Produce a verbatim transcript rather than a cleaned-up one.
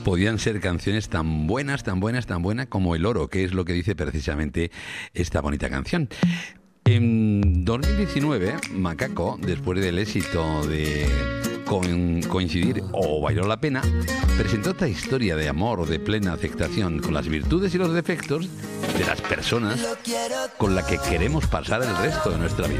podían ser canciones tan buenas, tan buenas, tan buenas como El Oro, que es lo que dice precisamente esta bonita canción. En dos mil diecinueve, Macaco, después del éxito de con- Coincidir o Bailó la Pena, presentó esta historia de amor, de plena aceptación, con las virtudes y los defectos de las personas con las que queremos pasar el resto de nuestra vida.